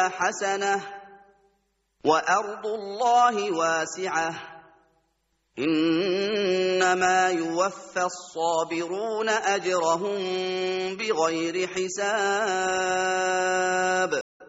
حسنة وأرض الله واسعة إنما يوفى الصابرون أجرهم بغير حساب